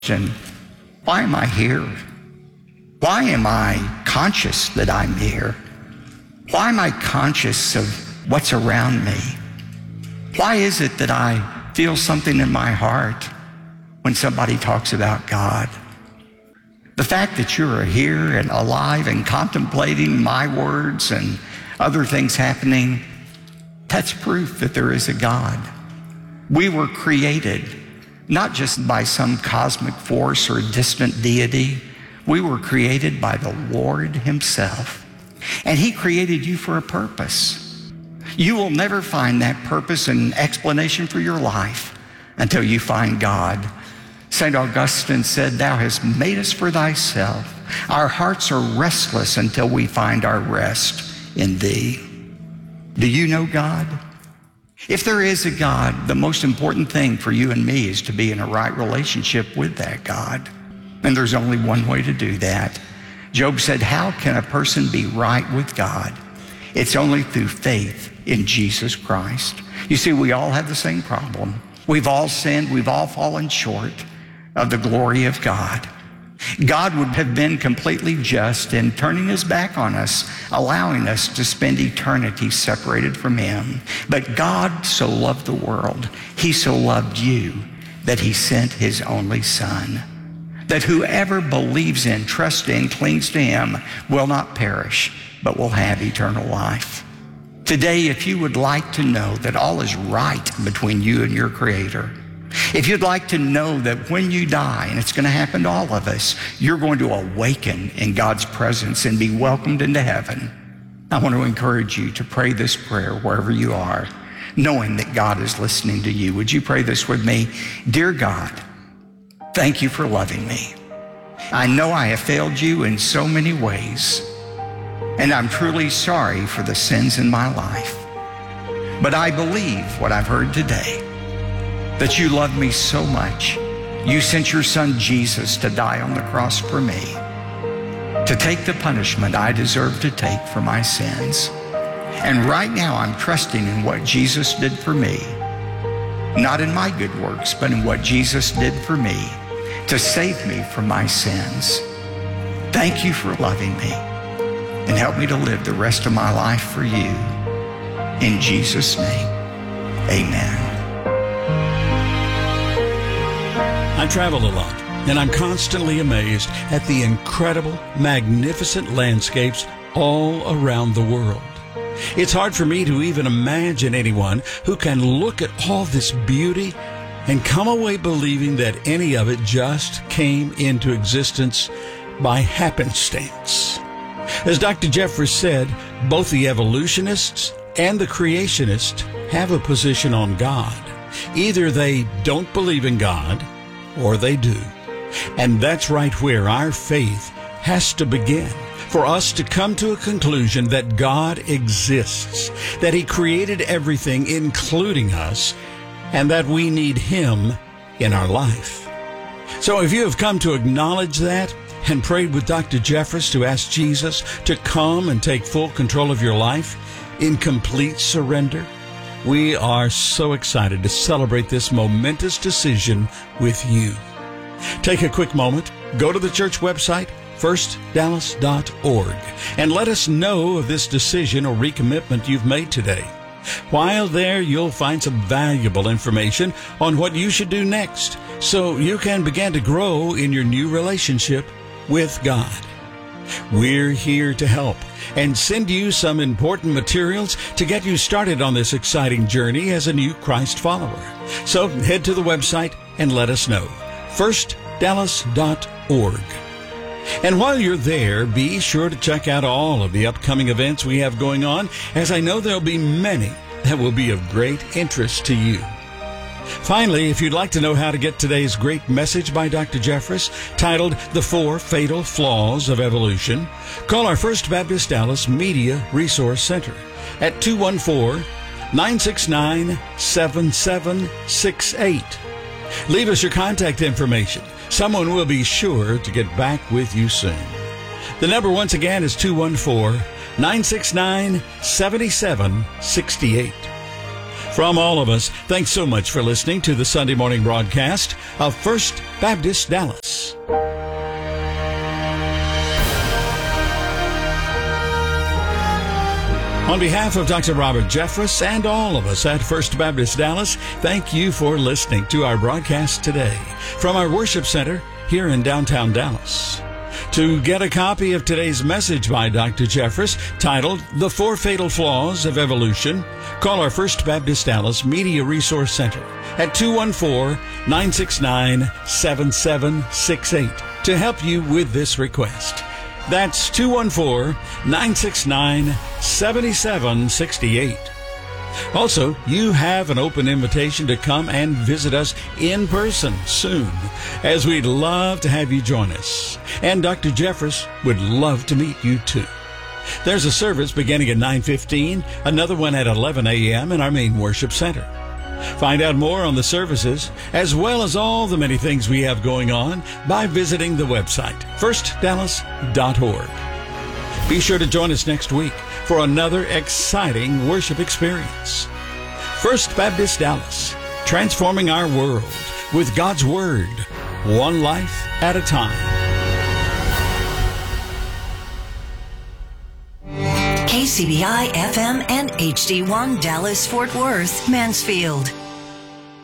question, why am I here? Why am I conscious that I'm here? Why am I conscious of what's around me? Why is it that I feel something in my heart when somebody talks about God? The fact that you're here and alive and contemplating my words and other things happening, that's proof that there is a God. We were created not just by some cosmic force or distant deity. We were created by the Lord himself. And he created you for a purpose. You will never find that purpose and explanation for your life until you find God. St. Augustine said, "Thou hast made us for thyself. Our hearts are restless until we find our rest in thee." Do you know God? If there is a God, the most important thing for you and me is to be in a right relationship with that God. And there's only one way to do that. Job said, how can a person be right with God? It's only through faith in Jesus Christ. You see, we all have the same problem. We've all sinned. We've all fallen short of the glory of God. God would have been completely just in turning his back on us, allowing us to spend eternity separated from him. But God so loved the world, he so loved you, that he sent his only Son, that whoever believes in, trusts in, clings to him will not perish, but will have eternal life. Today, if you would like to know that all is right between you and your Creator, if you'd like to know that when you die, and it's going to happen to all of us, you're going to awaken in God's presence and be welcomed into heaven, I want to encourage you to pray this prayer wherever you are, knowing that God is listening to you. Would you pray this with me? Dear God, thank you for loving me. I know I have failed you in so many ways, and I'm truly sorry for the sins in my life. But I believe what I've heard today, that you love me so much, you sent your Son Jesus to die on the cross for me, to take the punishment I deserve to take for my sins. And right now I'm trusting in what Jesus did for me, not in my good works, but in what Jesus did for me to save me from my sins. Thank you for loving me, and help me to live the rest of my life for you. In Jesus' name, amen. I travel a lot, and I'm constantly amazed at the incredible, magnificent landscapes all around the world. It's hard for me to even imagine anyone who can look at all this beauty and come away believing that any of it just came into existence by happenstance. As Dr. Jeffress said, both the evolutionists and the creationists have a position on God. Either they don't believe in God, or they do. And that's right where our faith has to begin, for us to come to a conclusion that God exists, that he created everything, including us, and that we need him in our life. So if you have come to acknowledge that and prayed with Dr. Jeffress to ask Jesus to come and take full control of your life in complete surrender, we are so excited to celebrate this momentous decision with you. Take a quick moment, go to the church website, firstdallas.org, and let us know of this decision or recommitment you've made today. While there, you'll find some valuable information on what you should do next, so you can begin to grow in your new relationship with God. We're here to help and send you some important materials to get you started on this exciting journey as a new Christ follower. So head to the website and let us know. firstdallas.org. And while you're there, be sure to check out all of the upcoming events we have going on, as I know there'll be many that will be of great interest to you. Finally, if you'd like to know how to get today's great message by Dr. Jeffress, titled The 4 Fatal Flaws of Evolution, call our First Baptist Dallas Media Resource Center at 214-969-7768. Leave us your contact information. Someone will be sure to get back with you soon. The number once again is 214-969-7768. From all of us, thanks so much for listening to the Sunday morning broadcast of First Baptist Dallas. On behalf of Dr. Robert Jeffress and all of us at First Baptist Dallas, thank you for listening to our broadcast today from our worship center here in downtown Dallas. To get a copy of today's message by Dr. Jeffress, titled The Four Fatal Flaws of Evolution, call our First Baptist Dallas Media Resource Center at 214-969-7768 to help you with this request. That's 214-969-7768. Also, you have an open invitation to come and visit us in person soon, as we'd love to have you join us. And Dr. Jeffress would love to meet you too. There's a service beginning at 9:15, another one at 11 a.m. in our main worship center. Find out more on the services, as well as all the many things we have going on, by visiting the website, firstdallas.org. Be sure to join us next week for another exciting worship experience. First Baptist Dallas, transforming our world with God's Word, one life at a time. KCBI FM and HD1 Dallas Fort Worth, Mansfield.